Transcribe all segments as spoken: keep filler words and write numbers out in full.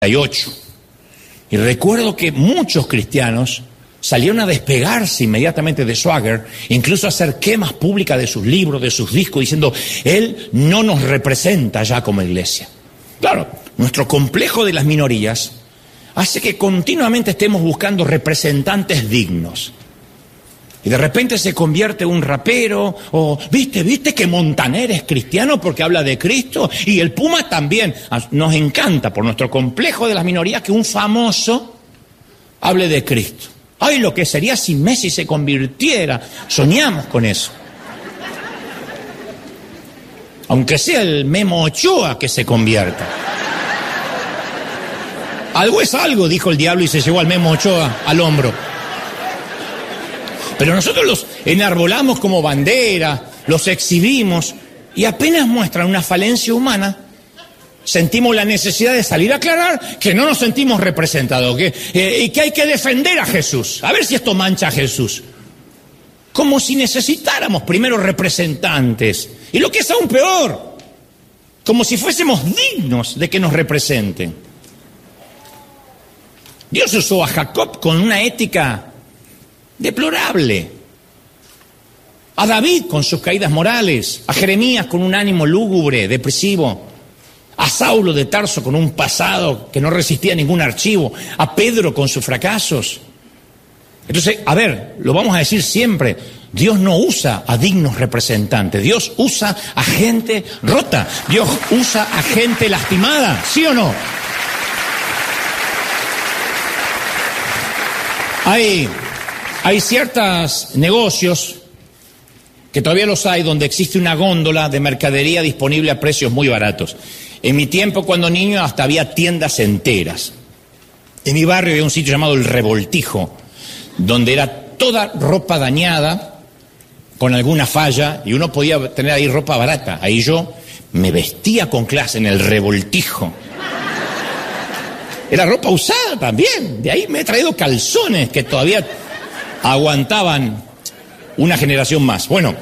y ocho. Y recuerdo que muchos cristianos salieron a despegarse inmediatamente de Swagger, incluso a hacer quemas públicas de sus libros, de sus discos, diciendo, él no nos representa ya como iglesia. Claro, nuestro complejo de las minorías hace que continuamente estemos buscando representantes dignos. Y de repente se convierte un rapero, o viste, viste que Montaner es cristiano porque habla de Cristo, y el Puma también. Nos encanta por nuestro complejo de las minorías que un famoso hable de Cristo. Ay, lo que sería si Messi se convirtiera. Soñamos con eso. Aunque sea el Memo Ochoa que se convierta. Algo es algo, dijo el diablo y se llevó al Memo Ochoa al hombro. Pero nosotros los enarbolamos como bandera, los exhibimos, y apenas muestran una falencia humana, sentimos la necesidad de salir a aclarar que no nos sentimos representados, que, eh, y que hay que defender a Jesús. A ver si esto mancha a Jesús. Como si necesitáramos primero representantes. Y lo que es aún peor, como si fuésemos dignos de que nos representen. Dios usó a Jacob con una ética deplorable, a David con sus caídas morales, a Jeremías con un ánimo lúgubre, depresivo, a Saulo de Tarso con un pasado que no resistía ningún archivo, a Pedro con sus fracasos. Entonces, a ver, lo vamos a decir siempre, Dios no usa a dignos representantes, Dios usa a gente rota, Dios usa a gente lastimada, ¿sí o no? Hay... Hay ciertos negocios, que todavía los hay, donde existe una góndola de mercadería disponible a precios muy baratos. En mi tiempo, cuando niño, hasta había tiendas enteras. En mi barrio había un sitio llamado El Revoltijo, donde era toda ropa dañada, con alguna falla, y uno podía tener ahí ropa barata. Ahí yo me vestía con clase en El Revoltijo. Era ropa usada también. De ahí me he traído calzones que todavía aguantaban una generación más. Bueno,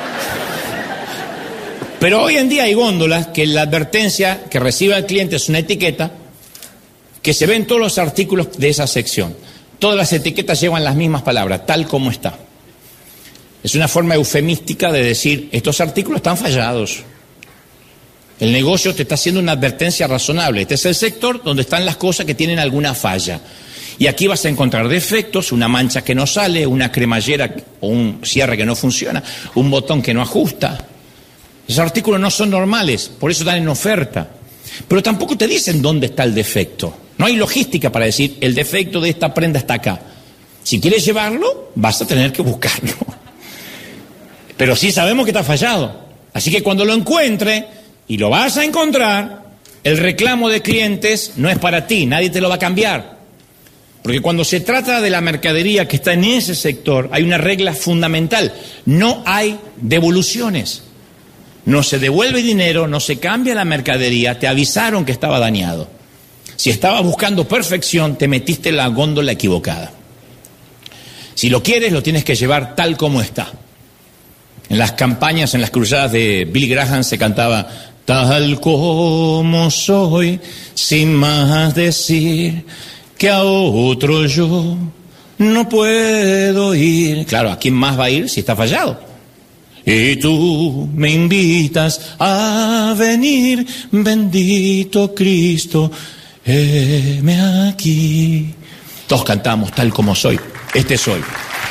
pero hoy en día hay góndolas que la advertencia que recibe el cliente es una etiqueta que se ven todos los artículos de esa sección. Todas las etiquetas llevan las mismas palabras, tal como está. Es una forma eufemística de decir, estos artículos están fallados. El negocio te está haciendo una advertencia razonable. Este es el sector donde están las cosas que tienen alguna falla. Y aquí vas a encontrar defectos, una mancha que no sale, una cremallera o un cierre que no funciona, un botón que no ajusta. Esos artículos no son normales, por eso están en oferta. Pero tampoco te dicen dónde está el defecto. No hay logística para decir, el defecto de esta prenda está acá. Si quieres llevarlo, vas a tener que buscarlo. Pero sí sabemos que está fallado. Así que cuando lo encuentre, y lo vas a encontrar, el reclamo de clientes no es para ti, nadie te lo va a cambiar. Porque cuando se trata de la mercadería que está en ese sector, hay una regla fundamental. No hay devoluciones. No se devuelve dinero, no se cambia la mercadería, te avisaron que estaba dañado. Si estabas buscando perfección, te metiste en la góndola equivocada. Si lo quieres, lo tienes que llevar tal como está. En las campañas, en las cruzadas de Billy Graham se cantaba, tal como soy, sin más decir, que a otro yo no puedo ir. Claro, ¿a quién más va a ir si está fallado? Y tú me invitas a venir, bendito Cristo, heme aquí. Todos cantamos tal como soy, este soy.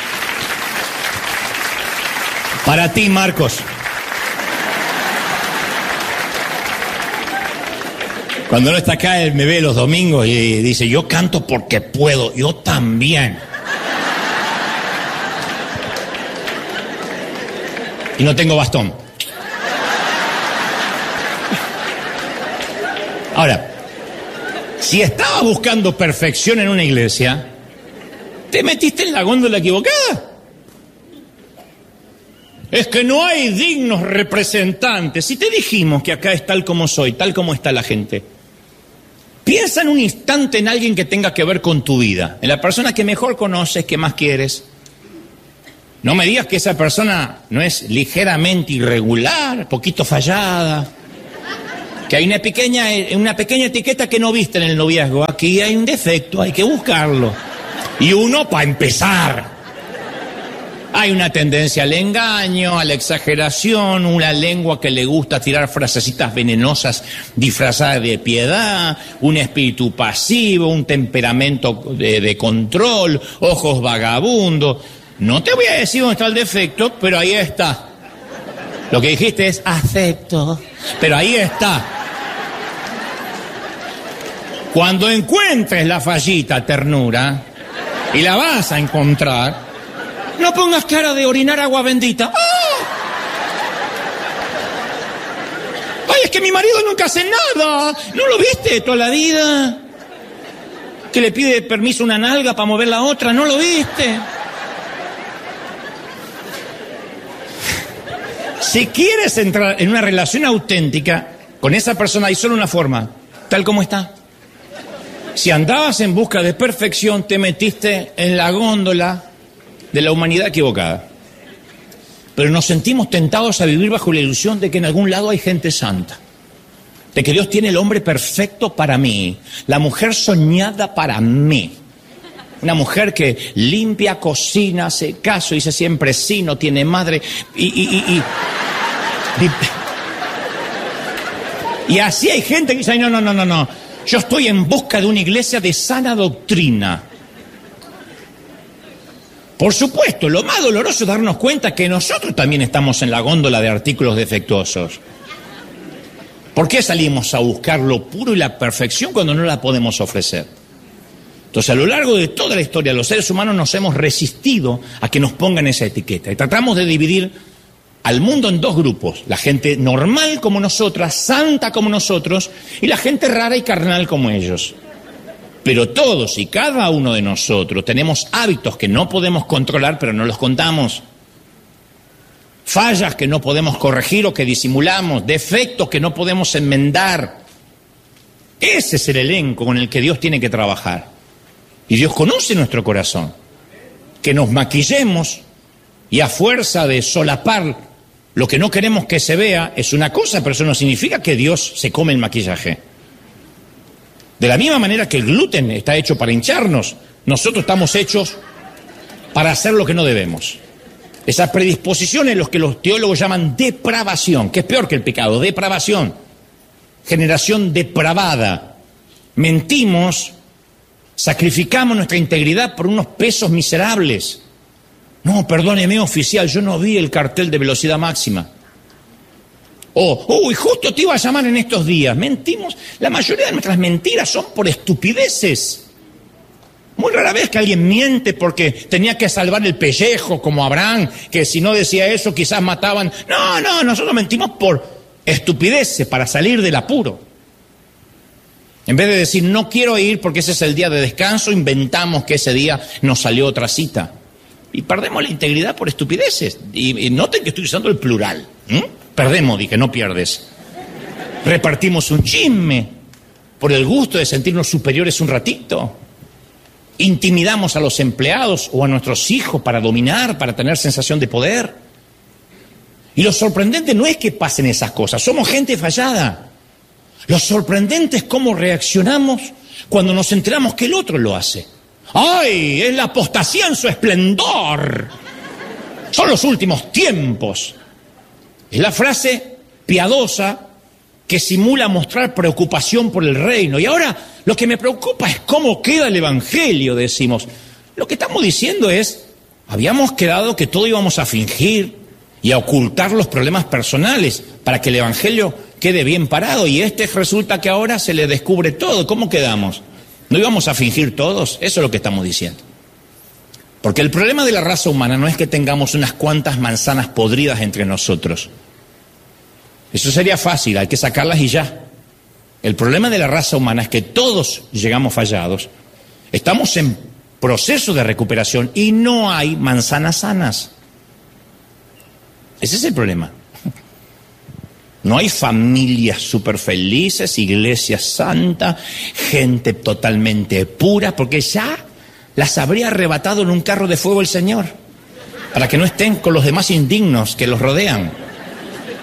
Para ti, Marcos. Cuando no está acá, él me ve los domingos y dice, yo canto porque puedo, yo también. Y no tengo bastón. Ahora, si estabas buscando perfección en una iglesia, te metiste en la góndola equivocada. Es que no hay dignos representantes. Si te dijimos que acá es tal como soy, tal como está la gente, piensa en un instante en alguien que tenga que ver con tu vida, en la persona que mejor conoces, que más quieres. No me digas que esa persona no es ligeramente irregular, poquito fallada. Que hay una pequeña, una pequeña etiqueta que no viste en el noviazgo. Aquí hay un defecto, hay que buscarlo. Y uno, para empezar. Hay una tendencia al engaño, a la exageración, una lengua que le gusta tirar frasecitas venenosas disfrazadas de piedad, un espíritu pasivo, un temperamento de, de control, ojos vagabundos. No te voy a decir dónde está el defecto, pero ahí está. Lo que dijiste es acepto, pero ahí está. Cuando encuentres la fallita, ternura, y la vas a encontrar, no pongas cara de orinar agua bendita. ¡Oh! ¡Ay, es que mi marido nunca hace nada! ¿No lo viste toda la vida? Que le pide permiso a una nalga para mover la otra, ¿no lo viste? Si quieres entrar en una relación auténtica con esa persona, hay solo una forma, tal como está. Si andabas en busca de perfección, te metiste en la góndola de la humanidad equivocada. Pero nos sentimos tentados a vivir bajo la ilusión de que en algún lado hay gente santa. De que Dios tiene el hombre perfecto para mí, la mujer soñada para mí. Una mujer que limpia, cocina, hace caso, dice siempre sí, no tiene madre. Y, y, y, y, y, y así hay gente que dice, no, no, no, no, no. Yo estoy en busca de una iglesia de sana doctrina. Por supuesto, lo más doloroso es darnos cuenta que nosotros también estamos en la góndola de artículos defectuosos. ¿Por qué salimos a buscar lo puro y la perfección cuando no la podemos ofrecer? Entonces, a lo largo de toda la historia, los seres humanos nos hemos resistido a que nos pongan esa etiqueta. Y tratamos de dividir al mundo en dos grupos. La gente normal como nosotras, santa como nosotros, y la gente rara y carnal como ellos. Pero todos y cada uno de nosotros tenemos hábitos que no podemos controlar, pero no los contamos. Fallas que no podemos corregir o que disimulamos, defectos que no podemos enmendar. Ese es el elenco con el que Dios tiene que trabajar. Y Dios conoce nuestro corazón. Que nos maquillemos y a fuerza de solapar lo que no queremos que se vea es una cosa, pero eso no significa que Dios se come el maquillaje. De la misma manera que el gluten está hecho para hincharnos, nosotros estamos hechos para hacer lo que no debemos. Esa predisposición es lo que los teólogos llaman depravación, que es peor que el pecado, depravación. Generación depravada. Mentimos, sacrificamos nuestra integridad por unos pesos miserables. No, perdóneme, oficial, yo no vi el cartel de velocidad máxima. O, uy, justo te iba a llamar en estos días. Mentimos. La mayoría de nuestras mentiras son por estupideces. Muy rara vez que alguien miente porque tenía que salvar el pellejo, como Abraham, que si no decía eso quizás mataban. No, no, nosotros mentimos por estupideces, para salir del apuro. En vez de decir, no quiero ir porque ese es el día de descanso, inventamos que ese día nos salió otra cita. Y perdemos la integridad por estupideces. Y, y noten que estoy usando el plural. ¿Mm? Perdemos, dije, no pierdes. Repartimos un chisme por el gusto de sentirnos superiores un ratito. Intimidamos a los empleados o a nuestros hijos para dominar, para tener sensación de poder. Y lo sorprendente no es que pasen esas cosas, somos gente fallada. Lo sorprendente es cómo reaccionamos cuando nos enteramos que el otro lo hace. ¡Ay! Es la apostasía en su esplendor. Son los últimos tiempos. Es la frase piadosa que simula mostrar preocupación por el reino. Y ahora lo que me preocupa es cómo queda el evangelio, decimos. Lo que estamos diciendo es, habíamos quedado que todo íbamos a fingir y a ocultar los problemas personales para que el evangelio quede bien parado. Y este resulta que ahora se le descubre todo. ¿Cómo quedamos? ¿No íbamos a fingir todos? Eso es lo que estamos diciendo. Porque el problema de la raza humana no es que tengamos unas cuantas manzanas podridas entre nosotros. Eso sería fácil, hay que sacarlas y ya. El problema de la raza humana es que todos llegamos fallados, estamos en proceso de recuperación y no hay manzanas sanas. Ese es el problema. No hay familias súper felices, iglesias santas, gente totalmente pura, porque ya las habría arrebatado en un carro de fuego el Señor, para que no estén con los demás indignos que los rodean.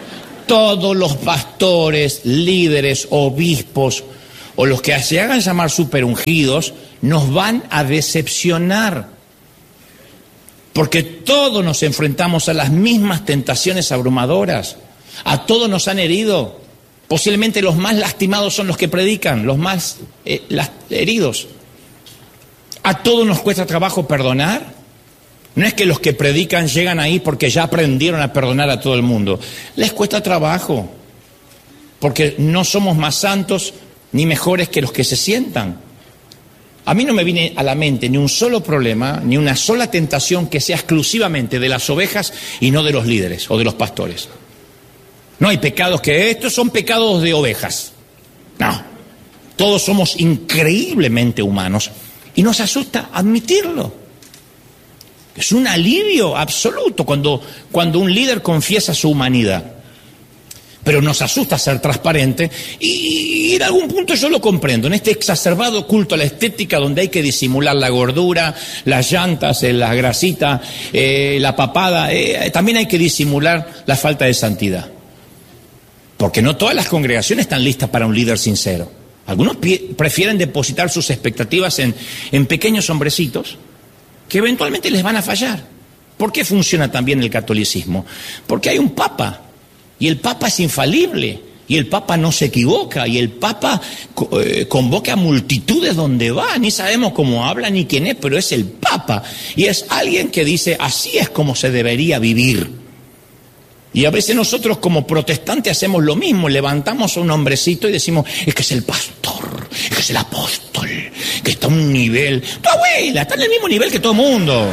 Todos los pastores, líderes, obispos o los que se hagan llamar superungidos nos van a decepcionar. Porque todos nos enfrentamos a las mismas tentaciones abrumadoras. A todos nos han herido. Posiblemente los más lastimados son los que predican, los más eh, las, heridos. A todos nos cuesta trabajo perdonar. No es que los que predican llegan ahí porque ya aprendieron a perdonar a todo el mundo. Les cuesta trabajo. Porque no somos más santos ni mejores que los que se sientan. A mí no me viene a la mente ni un solo problema, ni una sola tentación que sea exclusivamente de las ovejas y no de los líderes o de los pastores. No hay pecados que estos son pecados de ovejas. No. Todos somos increíblemente humanos y nos asusta admitirlo. Es un alivio absoluto cuando, cuando un líder confiesa su humanidad. Pero nos asusta ser transparente y, y en algún punto yo lo comprendo. En este exacerbado culto a la estética donde hay que disimular la gordura, las llantas, eh, la grasita, eh, la papada, eh, también hay que disimular la falta de santidad. Porque no todas las congregaciones están listas para un líder sincero. Algunos prefieren depositar sus expectativas en, en pequeños hombrecitos que eventualmente les van a fallar. ¿Por qué funciona también el catolicismo? Porque hay un papa. Y el Papa es infalible, y el Papa no se equivoca, y el Papa eh, convoca a multitudes donde va, ni sabemos cómo habla ni quién es, pero es el Papa, y es alguien que dice, así es como se debería vivir. Y a veces nosotros como protestantes hacemos lo mismo, levantamos a un hombrecito y decimos, es que es el pastor, es que es el apóstol, que está a un nivel, tu abuela está en el mismo nivel que todo el mundo.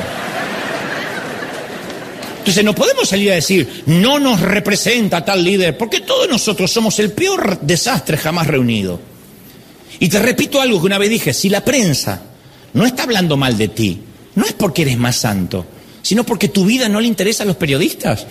Entonces no podemos salir a decir, no nos representa tal líder, porque todos nosotros somos el peor desastre jamás reunido. Y te repito algo que una vez dije, si la prensa no está hablando mal de ti, no es porque eres más santo, sino porque tu vida no le interesa a los periodistas.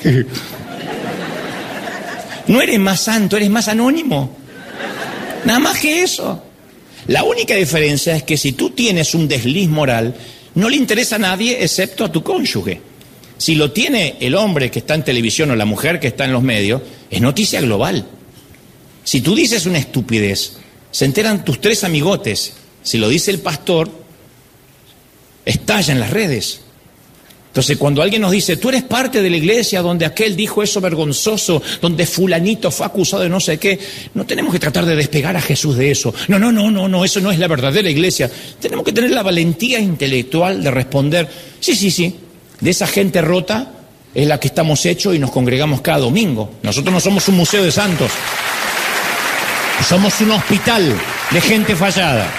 No eres más santo, eres más anónimo. Nada más que eso. La única diferencia es que si tú tienes un desliz moral, no le interesa a nadie excepto a tu cónyuge. Si lo tiene el hombre que está en televisión o la mujer que está en los medios, es noticia global. Si tú dices una estupidez, se enteran tus tres amigotes. Si lo dice el pastor, estalla en las redes. Entonces, cuando alguien nos dice, tú eres parte de la iglesia donde aquel dijo eso vergonzoso, donde fulanito fue acusado de no sé qué, no tenemos que tratar de despegar a Jesús de eso. No, no, no, no, no, eso no es la verdadera iglesia. Tenemos que tener la valentía intelectual de responder, sí, sí, sí. De esa gente rota es la que estamos hechos y nos congregamos cada domingo. Nosotros no somos un museo de santos. Somos un hospital de gente fallada.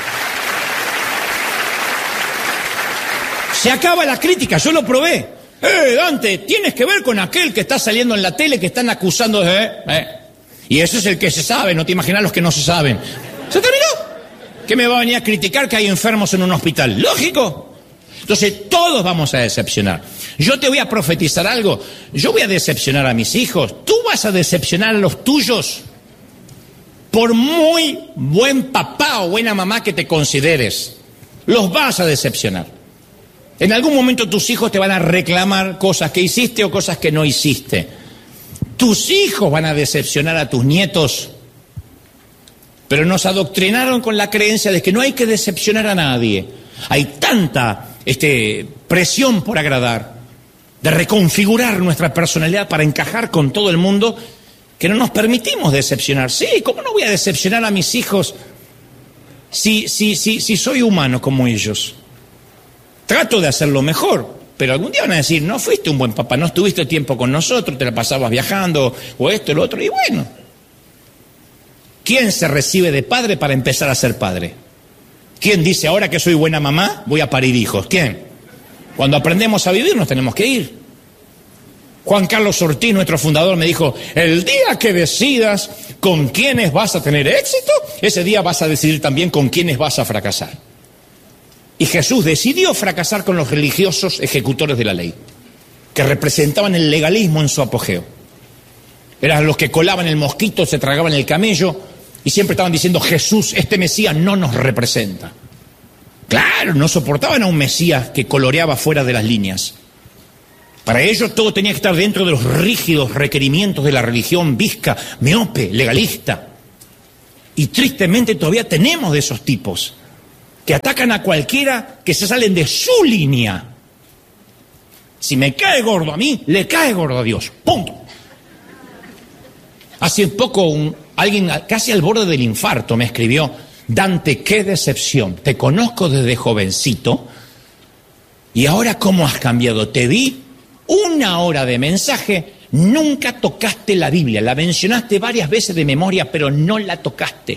Se acaba la crítica, yo lo probé. ¡Eh, Dante, tienes que ver con aquel que está saliendo en la tele que están acusando de... Eh? Y ese es el que se sabe, no te imaginas los que no se saben. ¿Se terminó? ¿Qué me va a venir a criticar que hay enfermos en un hospital? ¡Lógico! Entonces todos vamos a decepcionar. Yo te voy a profetizar algo. Yo voy a decepcionar a mis hijos. Tú vas a decepcionar a los tuyos. Por muy buen papá o buena mamá que te consideres, los vas a decepcionar. En algún momento tus hijos te van a reclamar cosas que hiciste o cosas que no hiciste. Tus hijos van a decepcionar a tus nietos. Pero nos adoctrinaron con la creencia de que no hay que decepcionar a nadie. Hay tanta este, presión por agradar, de reconfigurar nuestra personalidad para encajar con todo el mundo, que no nos permitimos decepcionar. Sí, ¿cómo no voy a decepcionar a mis hijos si, si, si, si soy humano como ellos? Trato de hacerlo mejor, pero algún día van a decir, no fuiste un buen papá, no estuviste tiempo con nosotros, te la pasabas viajando, o esto, lo otro, y bueno. ¿Quién se recibe de padre para empezar a ser padre? ¿Quién dice, ahora que soy buena mamá, voy a parir hijos? ¿Quién? Cuando aprendemos a vivir nos tenemos que ir. Juan Carlos Ortiz, nuestro fundador, me dijo, el día que decidas con quiénes vas a tener éxito, ese día vas a decidir también con quiénes vas a fracasar. Y Jesús decidió fracasar con los religiosos ejecutores de la ley, que representaban el legalismo en su apogeo. Eran los que colaban el mosquito, se tragaban el camello, y siempre estaban diciendo, Jesús, este Mesías no nos representa. Claro, no soportaban a un Mesías que coloreaba fuera de las líneas. Para ello todo tenía que estar dentro de los rígidos requerimientos de la religión visca, miope, legalista. Y tristemente todavía tenemos de esos tipos que atacan a cualquiera que se salen de su línea. Si me cae gordo a mí, le cae gordo a Dios. Punto. Hace poco un, alguien casi al borde del infarto me escribió: Dante, qué decepción. Te conozco desde jovencito y ahora cómo has cambiado. Te vi una hora de mensaje, nunca tocaste la Biblia. La mencionaste varias veces de memoria, pero no la tocaste.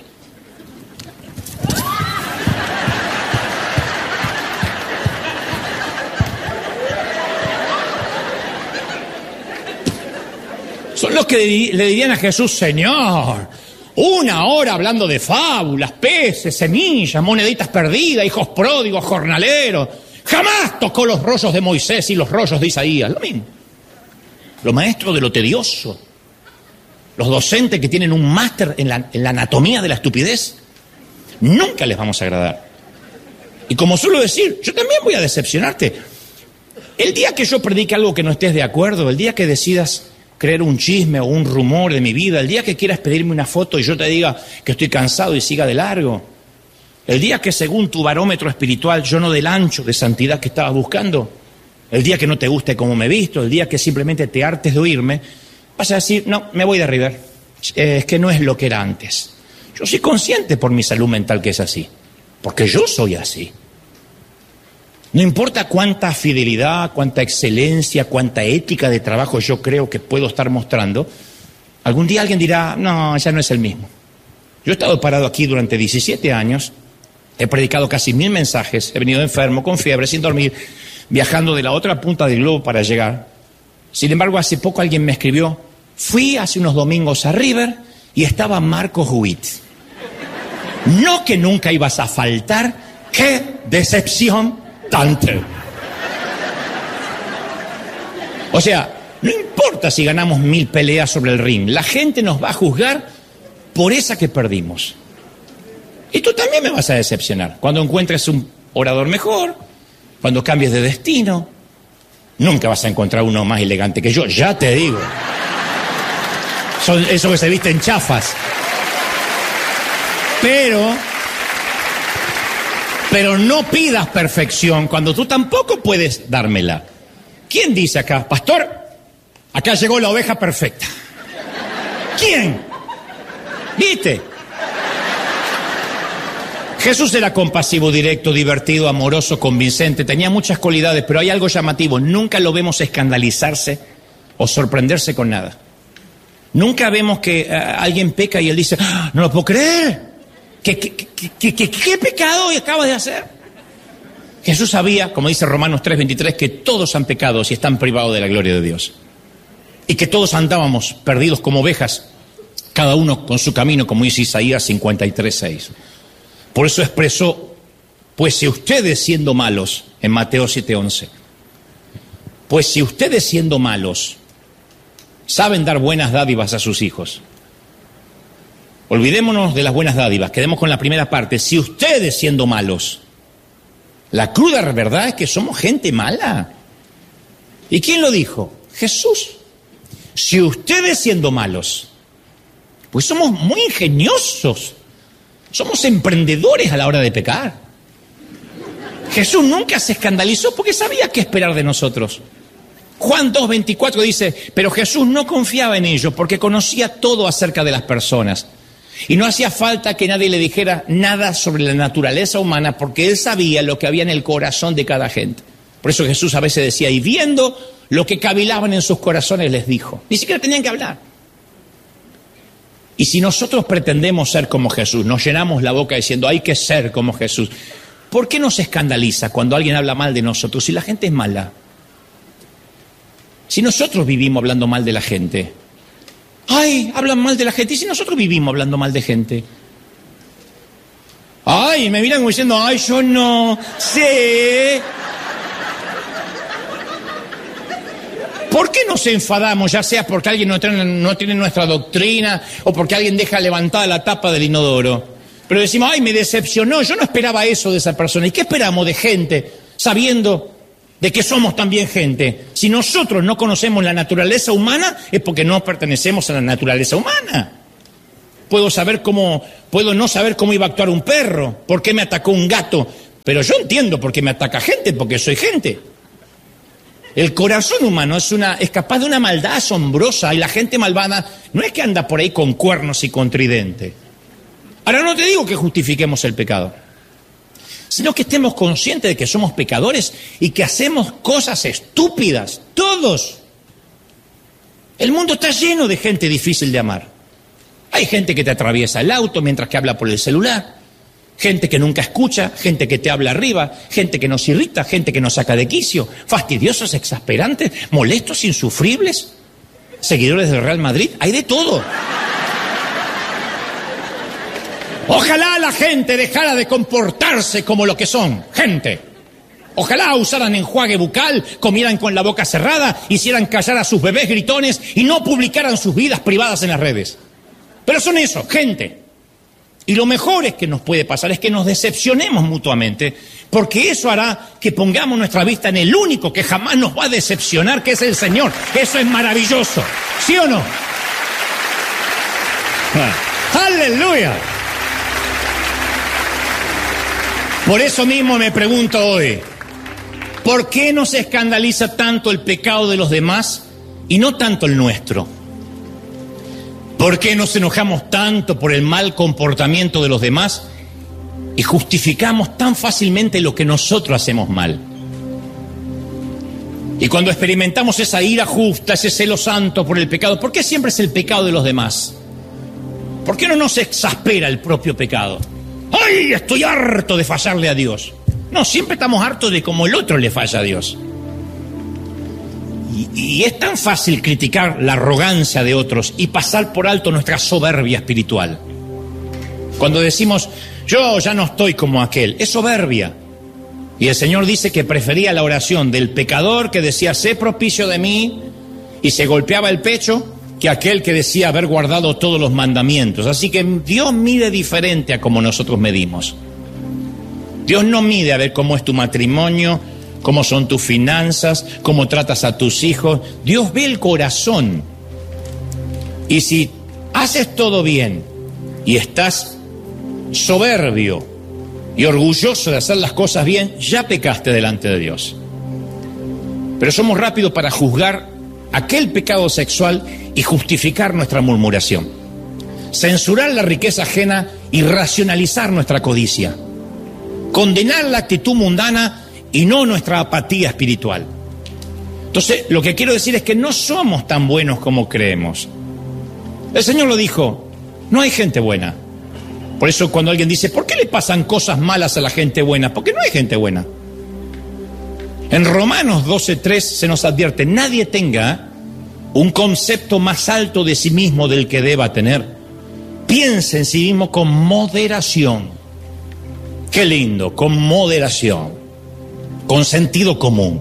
Son los que le dirían a Jesús: Señor, una hora hablando de fábulas, peces, semillas, moneditas perdidas, hijos pródigos, jornaleros. Jamás tocó los rollos de Moisés y los rollos de Isaías. Lo mismo. Los maestros de lo tedioso. Los docentes que tienen un máster en la, en la anatomía de la estupidez. Nunca les vamos a agradar. Y como suelo decir, yo también voy a decepcionarte. El día que yo predique algo que no estés de acuerdo, el día que decidas creer un chisme o un rumor de mi vida, el día que quieras pedirme una foto y yo te diga que estoy cansado y siga de largo, el día que según tu barómetro espiritual yo no dé el ancho de santidad que estabas buscando, el día que no te guste cómo me he visto, el día que simplemente te hartes de oírme, vas a decir: no, me voy de River, eh, es que no es lo que era antes. Yo soy consciente por mi salud mental que es así, porque yo soy así. No importa cuánta fidelidad, cuánta excelencia, cuánta ética de trabajo yo creo que puedo estar mostrando, algún día alguien dirá: no, ya no es el mismo. Yo he estado parado aquí durante diecisiete años, he predicado casi mil mensajes, he venido enfermo, con fiebre, sin dormir, viajando de la otra punta del globo para llegar. Sin embargo, hace poco alguien me escribió: fui hace unos domingos a River y estaba Marcos Witt. No que nunca ibas a faltar, qué decepción. Dante. O sea, no importa si ganamos mil peleas sobre el ring, la gente nos va a juzgar por esa que perdimos. Y tú también me vas a decepcionar cuando encuentres un orador mejor, cuando cambies de destino. Nunca vas a encontrar uno más elegante que yo, ya te digo. Son esos que se visten chafas. Pero... Pero no pidas perfección cuando tú tampoco puedes dármela. ¿Quién dice acá: pastor, acá llegó la oveja perfecta? ¿Quién? ¿Viste? Jesús era compasivo, directo, divertido, amoroso, convincente. Tenía muchas cualidades, pero hay algo llamativo. Nunca lo vemos escandalizarse o sorprenderse con nada. Nunca vemos que uh, alguien peca y él dice: ¡ah, no lo puedo creer! ¿Qué, qué, qué, qué, qué, ¿Qué pecado acabas de hacer? Jesús sabía, como dice Romanos tres veintitrés, que todos han pecado y están privados de la gloria de Dios. Y que todos andábamos perdidos como ovejas, cada uno con su camino, como dice Isaías cincuenta y tres seis. Por eso expresó: pues si ustedes siendo malos, en Mateo siete once, pues si ustedes siendo malos saben dar buenas dádivas a sus hijos. Olvidémonos de las buenas dádivas, quedemos con la primera parte. Si ustedes siendo malos, la cruda verdad es que somos gente mala. ¿Y quién lo dijo? Jesús. Si ustedes siendo malos, pues somos muy ingeniosos, somos emprendedores a la hora de pecar. Jesús nunca se escandalizó porque sabía qué esperar de nosotros. Juan dos veinticuatro dice: pero Jesús no confiaba en ellos porque conocía todo acerca de las personas. Y no hacía falta que nadie le dijera nada sobre la naturaleza humana porque él sabía lo que había en el corazón de cada gente. Por eso Jesús a veces decía: y viendo lo que cavilaban en sus corazones les dijo. Ni siquiera tenían que hablar. Y si nosotros pretendemos ser como Jesús, nos llenamos la boca diciendo: hay que ser como Jesús, ¿por qué nos escandaliza cuando alguien habla mal de nosotros si la gente es mala? Si nosotros vivimos hablando mal de la gente, ay, hablan mal de la gente. ¿Y si nosotros vivimos hablando mal de gente? Ay, me miran como diciendo: ay, yo no sé. ¿Por qué nos enfadamos? Ya sea porque alguien no tiene, no tiene nuestra doctrina o porque alguien deja levantada la tapa del inodoro. Pero decimos: ay, me decepcionó, yo no esperaba eso de esa persona. ¿Y qué esperamos de gente sabiendo de que somos también gente. Si nosotros no conocemos la naturaleza humana, es porque no pertenecemos a la naturaleza humana. Puedo saber cómo, puedo no saber cómo iba a actuar un perro, por qué me atacó un gato, pero yo entiendo por qué me ataca gente, porque soy gente. El corazón humano es, una, es capaz de una maldad asombrosa, y la gente malvada no es que anda por ahí con cuernos y con tridente. Ahora no te digo que justifiquemos el pecado, sino que estemos conscientes de que somos pecadores y que hacemos cosas estúpidas, todos. El mundo está lleno de gente difícil de amar. Hay gente que te atraviesa el auto mientras que habla por el celular, gente que nunca escucha, gente que te habla arriba, gente que nos irrita, gente que nos saca de quicio, fastidiosos, exasperantes, molestos, insufribles, seguidores del Real Madrid, hay de todo. Ojalá la gente dejara de comportarse como lo que son, gente. Ojalá usaran enjuague bucal, comieran con la boca cerrada, hicieran callar a sus bebés gritones y no publicaran sus vidas privadas en las redes. Pero son eso, gente. Y lo mejor es que nos puede pasar es que nos decepcionemos mutuamente, porque eso hará que pongamos nuestra vista en el único que jamás nos va a decepcionar, que es el Señor. Eso es maravilloso, ¿sí o no? Ah, ¡aleluya! Por eso mismo me pregunto hoy, ¿por qué nos escandaliza tanto el pecado de los demás y no tanto el nuestro? ¿Por qué nos enojamos tanto por el mal comportamiento de los demás y justificamos tan fácilmente lo que nosotros hacemos mal? Y cuando experimentamos esa ira justa, ese celo santo por el pecado, ¿por qué siempre es el pecado de los demás? ¿Por qué no nos exaspera el propio pecado? ¡Ay, estoy harto de fallarle a Dios! No, siempre estamos hartos de cómo el otro le falla a Dios. Y, y es tan fácil criticar la arrogancia de otros y pasar por alto nuestra soberbia espiritual. Cuando decimos, yo ya no estoy como aquel, es soberbia. Y el Señor dice que prefería la oración del pecador que decía, sé propicio de mí, y se golpeaba el pecho, que aquel que decía haber guardado todos los mandamientos. Así que Dios mide diferente a como nosotros medimos. Dios no mide a ver cómo es tu matrimonio, cómo son tus finanzas, cómo tratas a tus hijos. Dios ve el corazón. Y si haces todo bien y estás soberbio y orgulloso de hacer las cosas bien, ya pecaste delante de Dios. Pero somos rápidos para juzgar aquel pecado sexual y justificar nuestra murmuración, censurar la riqueza ajena y racionalizar nuestra codicia, condenar la actitud mundana y no nuestra apatía espiritual. Entonces, lo que quiero decir es que no somos tan buenos como creemos. El Señor lo dijo, no hay gente buena. Por eso cuando alguien dice, ¿por qué le pasan cosas malas a la gente buena? Porque no hay gente buena. En Romanos doce tres se nos advierte, nadie tenga un concepto más alto de sí mismo del que deba tener. Piense en sí mismo con moderación. Qué lindo, con moderación, con sentido común.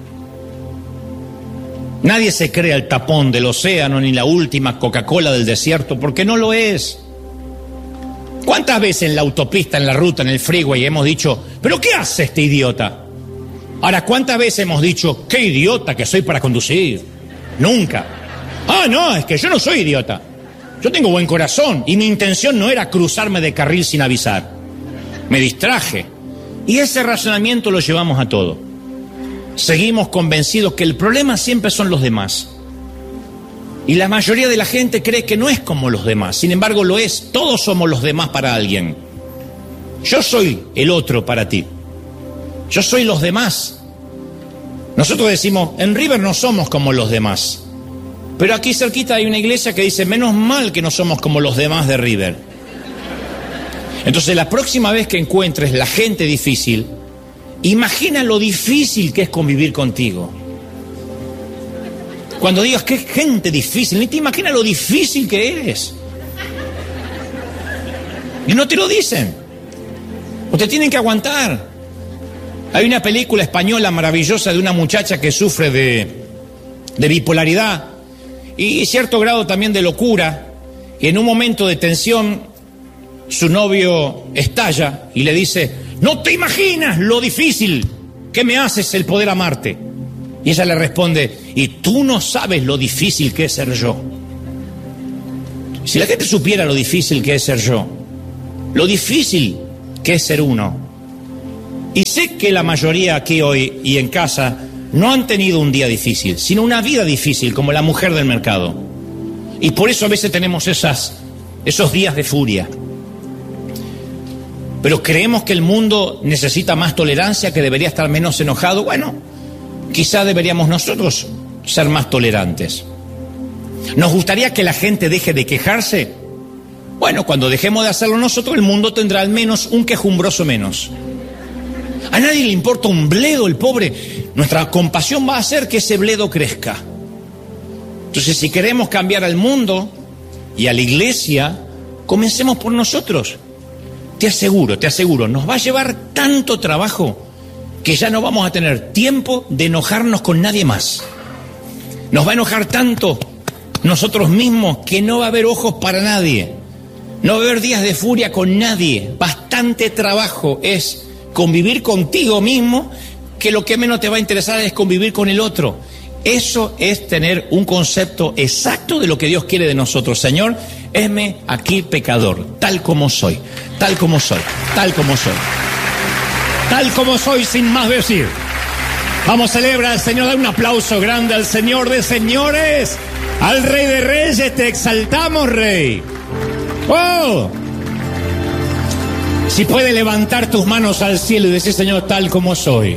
Nadie se crea el tapón del océano ni la última Coca-Cola del desierto, porque no lo es. ¿Cuántas veces en la autopista, en la ruta, en el freeway hemos dicho, ¿pero qué hace este idiota? Ahora, ¿cuántas veces hemos dicho, qué idiota que soy para conducir? Nunca. Ah, no, es que yo no soy idiota. Yo tengo buen corazón y mi intención no era cruzarme de carril sin avisar. Me distraje. Y ese razonamiento lo llevamos a todo. Seguimos convencidos que el problema siempre son los demás. Y la mayoría de la gente cree que no es como los demás. Sin embargo, lo es. Todos somos los demás para alguien. Yo soy el otro para ti. Yo soy los demás. Nosotros decimos, en River no somos como los demás. Pero aquí cerquita hay una iglesia que dice, menos mal que no somos como los demás de River. Entonces, la próxima vez que encuentres la gente difícil, imagina lo difícil que es convivir contigo. Cuando digas que es gente difícil, ni te imaginas lo difícil que eres. Y no te lo dicen. O te tienen que aguantar. Hay una película española maravillosa de una muchacha que sufre de, de bipolaridad y cierto grado también de locura. Y en un momento de tensión, su novio estalla y le dice, no te imaginas lo difícil ¿qué me haces el poder amarte? Y ella le responde, y tú no sabes lo difícil que es ser yo. Si la gente supiera lo difícil que es ser yo, lo difícil que es ser uno. Y sé que la mayoría aquí hoy y en casa no han tenido un día difícil, sino una vida difícil, como la mujer del mercado. Y por eso a veces tenemos esas, esos días de furia. Pero creemos que el mundo necesita más tolerancia, que debería estar menos enojado. Bueno, quizá deberíamos nosotros ser más tolerantes. ¿Nos gustaría que la gente deje de quejarse? Bueno, cuando dejemos de hacerlo nosotros, el mundo tendrá al menos un quejumbroso menos. A nadie le importa un bledo, el pobre. Nuestra compasión va a hacer que ese bledo crezca. Entonces, si queremos cambiar al mundo y a la iglesia, comencemos por nosotros. Te aseguro, te aseguro, nos va a llevar tanto trabajo que ya no vamos a tener tiempo de enojarnos con nadie más. Nos va a enojar tanto nosotros mismos que no va a haber ojos para nadie. No va a haber días de furia con nadie. Bastante trabajo es convivir contigo mismo, que lo que menos te va a interesar es convivir con el otro. Eso es tener un concepto exacto de lo que Dios quiere de nosotros. Señor, heme aquí pecador, tal como soy, tal como soy, tal como soy. Tal como soy, sin más decir. Vamos, celebra al Señor, da un aplauso grande al Señor de señores, al Rey de Reyes, te exaltamos, Rey. ¡Oh! Si puedes levantar tus manos al cielo y decir, Señor, tal como soy.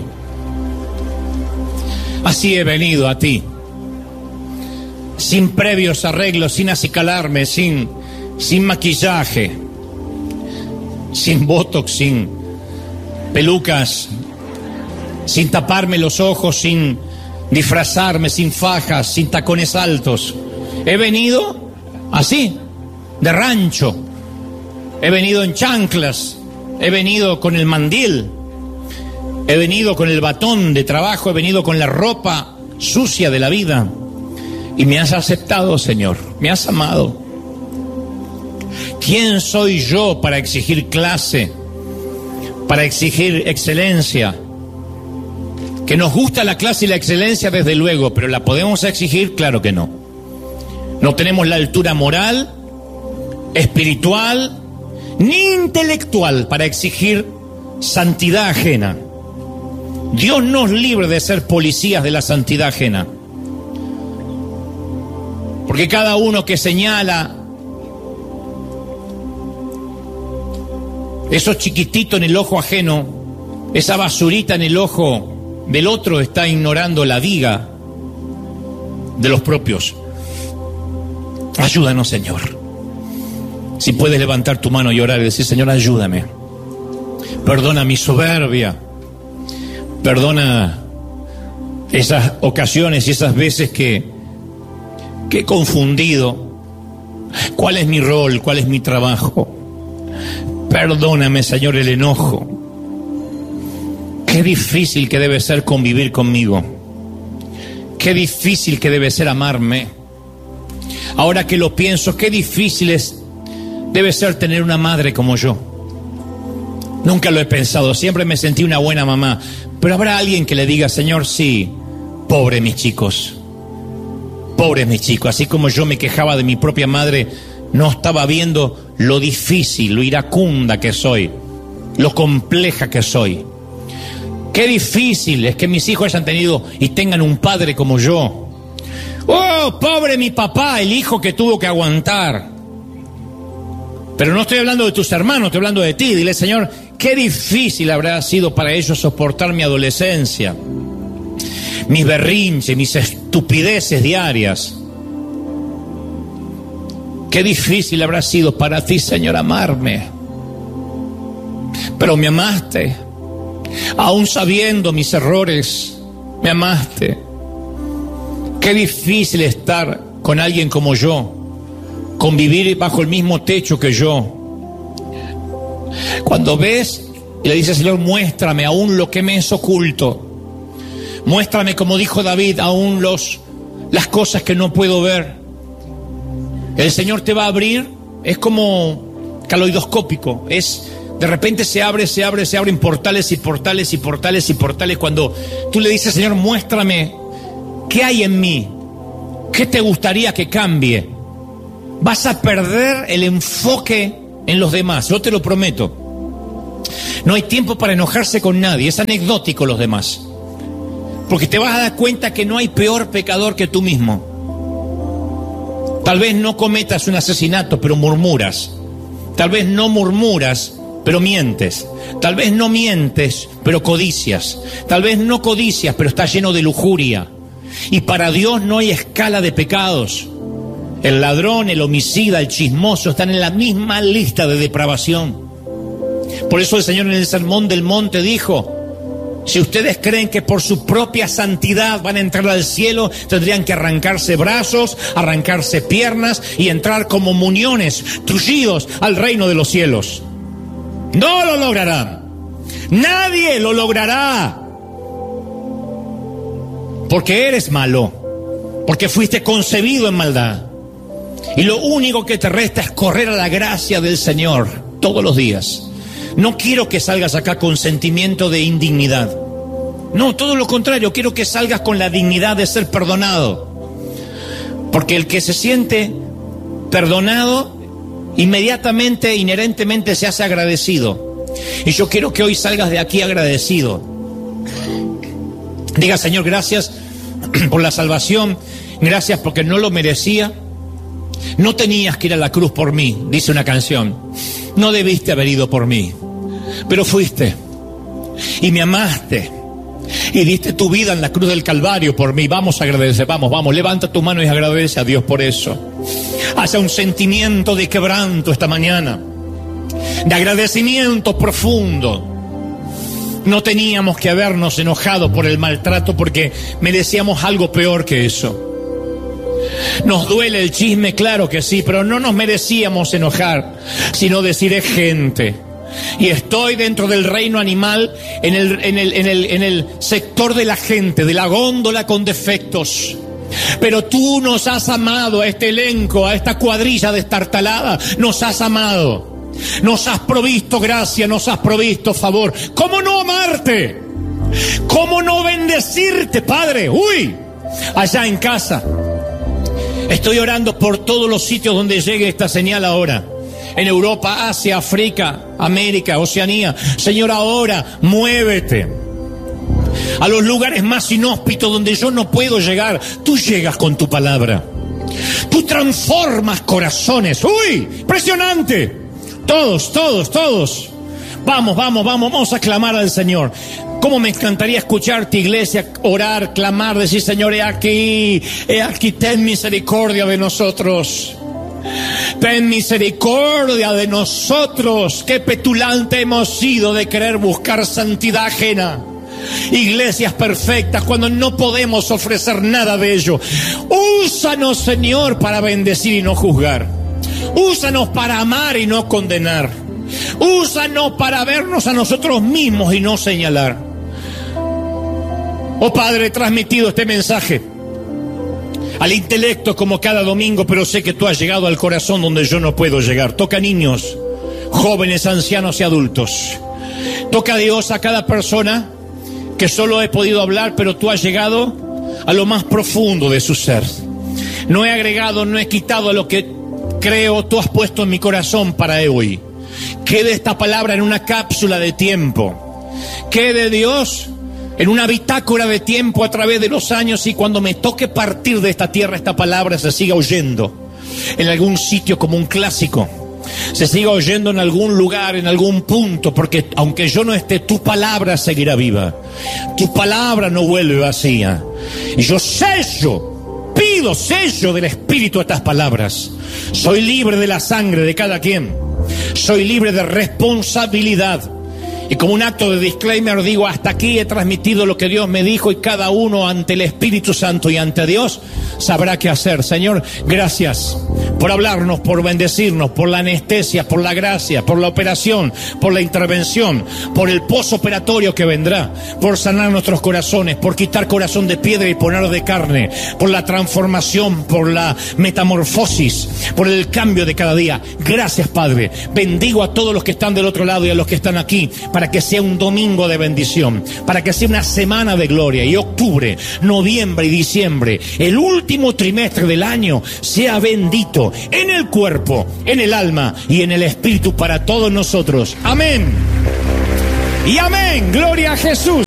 Así he venido a ti, sin previos arreglos, sin acicalarme, sin, sin maquillaje, sin botox, sin pelucas, sin taparme los ojos, sin disfrazarme, sin fajas, sin tacones altos. He venido así, de rancho. He venido en chanclas, he venido con el mandil. He venido con el batón de trabajo, he venido con la ropa sucia de la vida. Y me has aceptado, Señor, me has amado. ¿Quién soy yo para exigir clase, para exigir excelencia? Que nos gusta la clase y la excelencia, desde luego, pero ¿la podemos exigir? Claro que no. No tenemos la altura moral, espiritual, ni intelectual para exigir santidad ajena. Dios nos libre de ser policías de la santidad ajena. Porque cada uno que señala eso chiquitito en el ojo ajeno, esa basurita en el ojo del otro, está ignorando la viga de los propios. Ayúdanos, Señor. Si puedes levantar tu mano y orar y decir, Señor, ayúdame. Perdona mi soberbia. Perdona esas ocasiones y esas veces que, que he confundido cuál es mi rol, cuál es mi trabajo. Perdóname, Señor, el enojo. Qué difícil que debe ser convivir conmigo. Qué difícil que debe ser amarme. Ahora que lo pienso, qué difícil es, debe ser tener una madre como yo. Nunca lo he pensado, siempre me sentí una buena mamá. Pero habrá alguien que le diga, Señor, sí, pobre mis chicos, pobres mis chicos. Así como yo me quejaba de mi propia madre, no estaba viendo lo difícil, lo iracunda que soy, lo compleja que soy. Qué difícil es que mis hijos hayan tenido y tengan un padre como yo. Oh, pobre mi papá, el hijo que tuvo que aguantar. Pero no estoy hablando de tus hermanos, estoy hablando de ti. Dile, Señor, qué difícil habrá sido para ellos soportar mi adolescencia, mis berrinches, mis estupideces diarias. Qué difícil habrá sido para ti, Señor, amarme. Pero me amaste, aún sabiendo mis errores, me amaste. Qué difícil estar con alguien como yo, convivir bajo el mismo techo que yo. Cuando ves y le dices, Señor, muéstrame aún lo que me es oculto. Muéstrame, como dijo David, aún los, las cosas que no puedo ver. El Señor te va a abrir, es como caleidoscópico, es de repente se abre, se abre, se abren portales y portales y portales y portales cuando tú le dices, Señor, muéstrame qué hay en mí, qué te gustaría que cambie. Vas a perder el enfoque en los demás, yo te lo prometo. No hay tiempo para enojarse con nadie, es anecdótico los demás. Porque te vas a dar cuenta que no hay peor pecador que tú mismo. Tal vez no cometas un asesinato, pero murmuras. Tal vez no murmuras, pero mientes. Tal vez no mientes, pero codicias. Tal vez no codicias, pero estás lleno de lujuria. Y para Dios no hay escala de pecados. El ladrón, el homicida, el chismoso están en la misma lista de depravación. Por eso el Señor en el Sermón del Monte dijo, si ustedes creen que por su propia santidad van a entrar al cielo, tendrían que arrancarse brazos, arrancarse piernas y entrar como muñones, tullidos al reino de los cielos. No lo lograrán. Nadie lo logrará. Porque eres malo. Porque fuiste concebido en maldad. Y lo único que te resta es correr a la gracia del Señor todos los días. No quiero que salgas acá con sentimiento de indignidad. No, todo lo contrario, quiero que salgas con la dignidad de ser perdonado. Porque el que se siente perdonado, inmediatamente, inherentemente se hace agradecido. Y yo quiero que hoy salgas de aquí agradecido. Diga, Señor, gracias por la salvación, gracias porque no lo merecía. No tenías que ir a la cruz por mí, dice una canción. No debiste haber ido por mí, pero fuiste y me amaste y diste tu vida en la cruz del Calvario por mí. Vamos a agradecer, vamos, vamos, levanta tu mano y agradece a Dios por eso. Haya un sentimiento de quebranto esta mañana, de agradecimiento profundo. No teníamos que habernos enojado por el maltrato porque merecíamos algo peor que eso. Nos duele el chisme, claro que sí, pero no nos merecíamos enojar, sino decir es gente. Y estoy dentro del reino animal, en el, en el, en el, en el sector de la gente, de la góndola con defectos. Pero tú nos has amado, a este elenco, a esta cuadrilla destartalada, nos has amado. Nos has provisto gracia, nos has provisto favor. ¿Cómo no amarte? ¿Cómo no bendecirte, Padre? Uy, allá en casa. Estoy orando por todos los sitios donde llegue esta señal ahora. En Europa, Asia, África, América, Oceanía. Señor, ahora, muévete. A los lugares más inhóspitos donde yo no puedo llegar, tú llegas con tu palabra. Tú transformas corazones. ¡Uy! ¡Impresionante! Todos, todos, todos. Vamos, vamos, vamos, vamos a clamar al Señor. Cómo me encantaría escucharte, iglesia, orar, clamar, decir, Señor, he aquí, he aquí, ten misericordia de nosotros. Ten misericordia de nosotros. Qué petulante hemos sido de querer buscar santidad ajena. Iglesias perfectas cuando no podemos ofrecer nada de ello. Úsanos, Señor, para bendecir y no juzgar. Úsanos para amar y no condenar. Úsanos para vernos a nosotros mismos y no señalar. Oh Padre, he transmitido este mensaje al intelecto como cada domingo, pero sé que tú has llegado al corazón donde yo no puedo llegar. Toca a niños, jóvenes, ancianos y adultos. Toca a Dios a cada persona que solo he podido hablar, pero tú has llegado a lo más profundo de su ser. No he agregado, no he quitado a lo que creo tú has puesto en mi corazón para hoy. Quede esta palabra en una cápsula de tiempo. Quede Dios en una bitácora de tiempo a través de los años, y cuando me toque partir de esta tierra, esta palabra se siga oyendo en algún sitio como un clásico. Se siga oyendo en algún lugar, en algún punto, porque aunque yo no esté, tu palabra seguirá viva. Tu palabra no vuelve vacía. Y yo sello, pido sello del Espíritu a estas palabras. Soy libre de la sangre de cada quien. Soy libre de responsabilidad. Y como un acto de disclaimer digo, hasta aquí he transmitido lo que Dios me dijo, y cada uno ante el Espíritu Santo y ante Dios sabrá qué hacer. Señor, gracias por hablarnos, por bendecirnos, por la anestesia, por la gracia, por la operación, por la intervención, por el posoperatorio que vendrá, por sanar nuestros corazones, por quitar corazón de piedra y poner de carne, por la transformación, por la metamorfosis, por el cambio de cada día. Gracias, Padre. Bendigo a todos los que están del otro lado y a los que están aquí, para que sea un domingo de bendición, para que sea una semana de gloria, y octubre, noviembre y diciembre, el último trimestre del año, sea bendito en el cuerpo, en el alma y en el espíritu para todos nosotros. Amén y amén. Gloria a Jesús.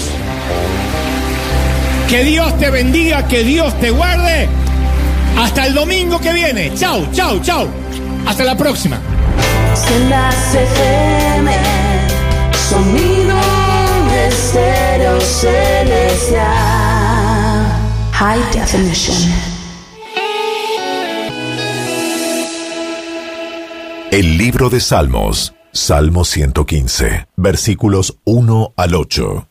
Que Dios te bendiga, que Dios te guarde. Hasta el domingo que viene. Chau, chau, chau. Hasta la próxima. Sonido estéreo celestial. High definition. El libro de Salmos, Salmo ciento quince, versículos uno al ocho.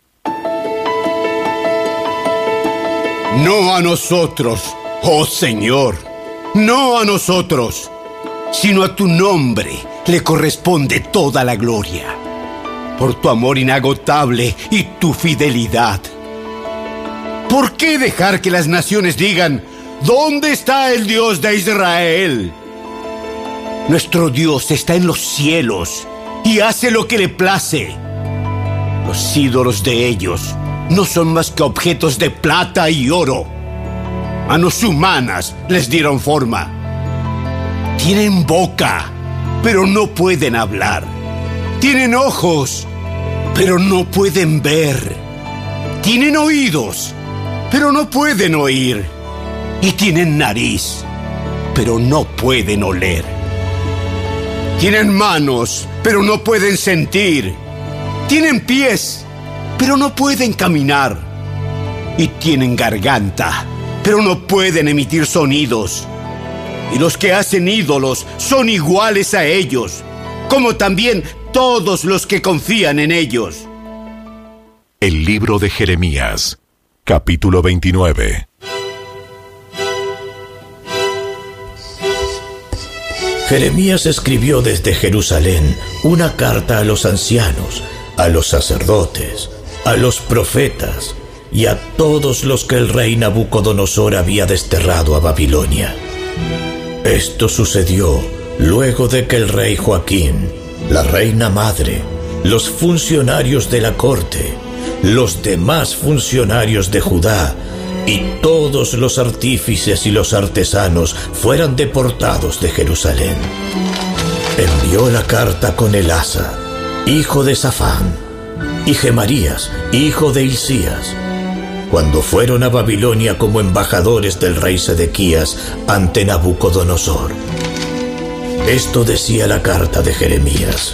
No a nosotros, oh Señor, no a nosotros, sino a tu nombre le corresponde toda la gloria, por tu amor inagotable y tu fidelidad. ¿Por qué dejar que las naciones digan, ¿dónde está el Dios de Israel? Nuestro Dios está en los cielos y hace lo que le place. Los ídolos de ellos no son más que objetos de plata y oro. Manos humanas les dieron forma. Tienen boca, pero no pueden hablar. Tienen ojos, pero no pueden ver. Tienen oídos, pero no pueden oír. Y tienen nariz, pero no pueden oler. Tienen manos, pero no pueden sentir. Tienen pies, pero no pueden caminar. Y tienen garganta, pero no pueden emitir sonidos. Y los que hacen ídolos son iguales a ellos, como también todos los que confían en ellos. El libro de Jeremías, capítulo veintinueve. Jeremías escribió desde Jerusalén una carta a los ancianos, a los sacerdotes, a los profetas y a todos los que el rey Nabucodonosor había desterrado a Babilonia. Esto sucedió luego de que el rey Joaquín, la reina madre, los funcionarios de la corte, los demás funcionarios de Judá y todos los artífices y los artesanos fueran deportados de Jerusalén. Envió la carta con Elasa, hijo de Safán, y Gemarías, hijo de Hilcías, cuando fueron a Babilonia como embajadores del rey Sedequías ante Nabucodonosor. Esto decía la carta de Jeremías.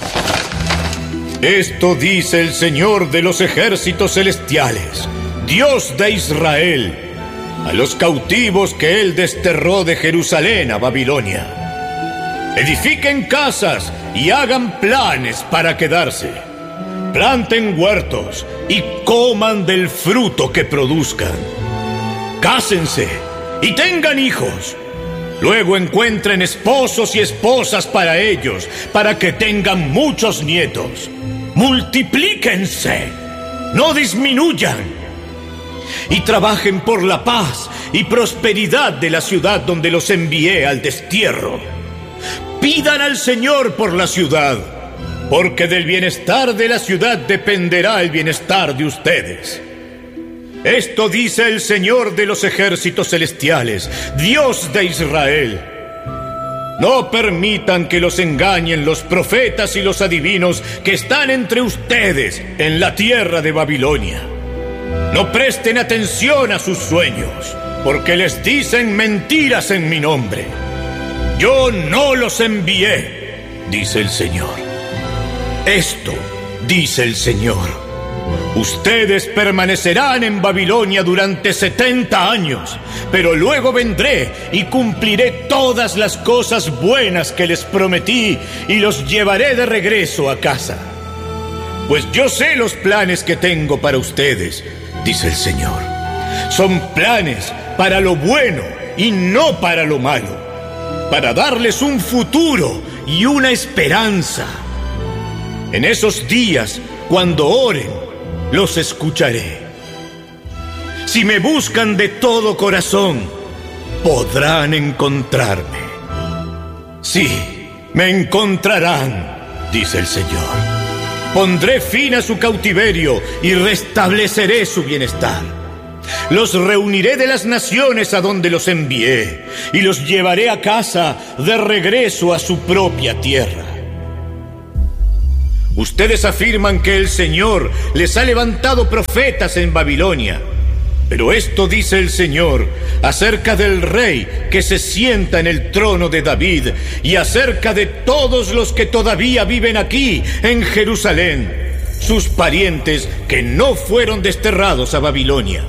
Esto dice el Señor de los ejércitos celestiales, Dios de Israel, a los cautivos que Él desterró de Jerusalén a Babilonia. Edifiquen casas y hagan planes para quedarse. Planten huertos y coman del fruto que produzcan. Cásense y tengan hijos. Luego encuentren esposos y esposas para ellos, para que tengan muchos nietos. Multiplíquense, no disminuyan. Y trabajen por la paz y prosperidad de la ciudad donde los envié al destierro. Pidan al Señor por la ciudad, porque del bienestar de la ciudad dependerá el bienestar de ustedes. Esto dice el Señor de los ejércitos celestiales, Dios de Israel. No permitan que los engañen los profetas y los adivinos que están entre ustedes en la tierra de Babilonia. No presten atención a sus sueños, porque les dicen mentiras en mi nombre. Yo no los envié, dice el Señor. Esto dice el Señor. Ustedes permanecerán en Babilonia durante setenta años, pero luego vendré y cumpliré todas las cosas buenas que les prometí y los llevaré de regreso a casa. Pues yo sé los planes que tengo para ustedes, dice el Señor. Son planes para lo bueno y no para lo malo, para darles un futuro y una esperanza. En esos días, cuando oren, los escucharé. Si me buscan de todo corazón, podrán encontrarme. Sí, me encontrarán, dice el Señor. Pondré fin a su cautiverio y restableceré su bienestar. Los reuniré de las naciones a donde los envié y los llevaré a casa de regreso a su propia tierra. Ustedes afirman que el Señor les ha levantado profetas en Babilonia. Pero esto dice el Señor acerca del rey que se sienta en el trono de David y acerca de todos los que todavía viven aquí en Jerusalén, sus parientes que no fueron desterrados a Babilonia.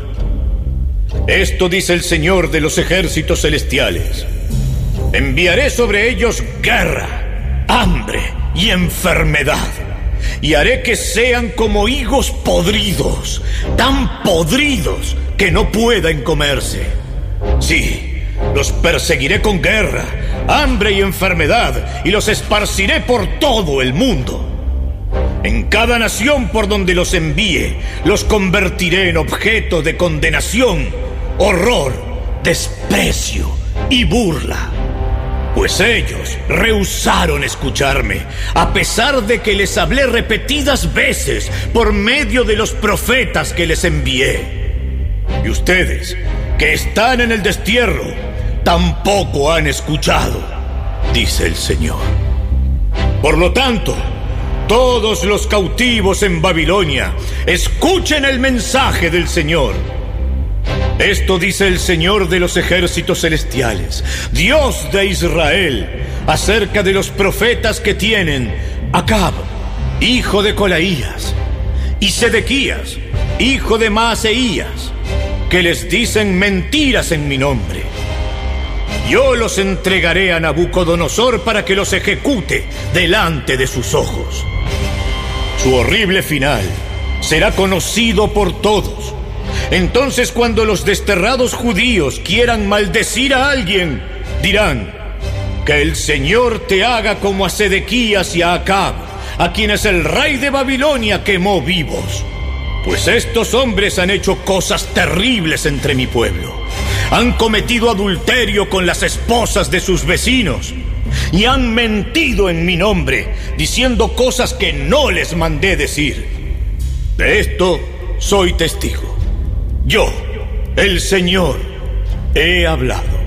Esto dice el Señor de los ejércitos celestiales: enviaré sobre ellos guerra, hambre y enfermedad, y haré que sean como higos podridos, tan podridos que no puedan comerse. Sí, los perseguiré con guerra, hambre y enfermedad, y los esparciré por todo el mundo. En cada nación por donde los envíe, los convertiré en objeto de condenación, horror, desprecio y burla. Pues ellos rehusaron escucharme, a pesar de que les hablé repetidas veces por medio de los profetas que les envié. Y ustedes, que están en el destierro, tampoco han escuchado, dice el Señor. Por lo tanto, todos los cautivos en Babilonia, escuchen el mensaje del Señor. Esto dice el Señor de los ejércitos celestiales, Dios de Israel, acerca de los profetas que tienen Acab, hijo de Colaías, y Sedequías, hijo de Maaseías, que les dicen mentiras en mi nombre. Yo los entregaré a Nabucodonosor para que los ejecute delante de sus ojos. Su horrible final será conocido por todos. Entonces, cuando los desterrados judíos quieran maldecir a alguien, dirán: que el Señor te haga como a Sedequías y a Acab, a quienes el rey de Babilonia quemó vivos. Pues estos hombres han hecho cosas terribles entre mi pueblo. Han cometido adulterio con las esposas de sus vecinos y han mentido en mi nombre, diciendo cosas que no les mandé decir. De esto soy testigo. Yo, el Señor, he hablado.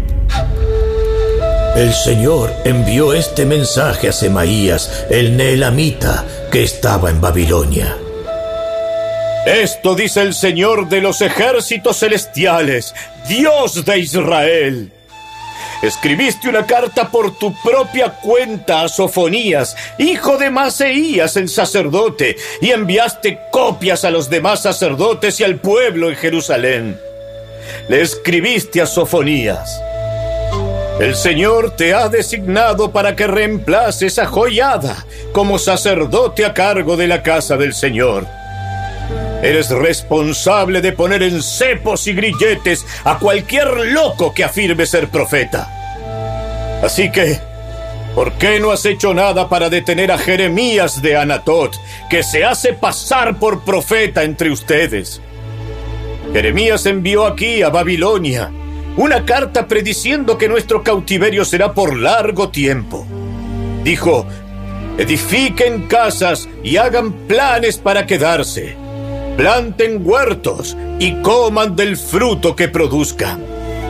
El Señor envió este mensaje a Semaías, el neelamita, que estaba en Babilonia. Esto dice el Señor de los ejércitos celestiales, Dios de Israel. Escribiste una carta por tu propia cuenta a Sofonías, hijo de Maaseías el sacerdote, y enviaste copias a los demás sacerdotes y al pueblo en Jerusalén. Le escribiste a Sofonías: el Señor te ha designado para que reemplaces a Joiada como sacerdote a cargo de la casa del Señor. Eres responsable de poner en cepos y grilletes a cualquier loco que afirme ser profeta. Así que, ¿por qué no has hecho nada para detener a Jeremías de Anatot, que se hace pasar por profeta entre ustedes? Jeremías envió aquí a Babilonia una carta prediciendo que nuestro cautiverio será por largo tiempo. Dijo: edifiquen casas y hagan planes para quedarse. Planten huertos y coman del fruto que produzcan.